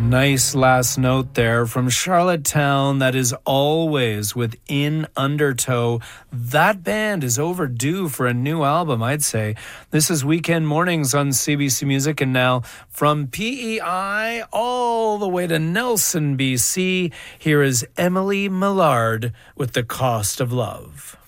Nice last note there from Charlottetown. That is Always with In Undertow. That band is overdue for a new album, I'd say. This is Weekend Mornings on CBC Music. And now from PEI all the way to Nelson, BC, here is Emily Millard with The Cost of Love.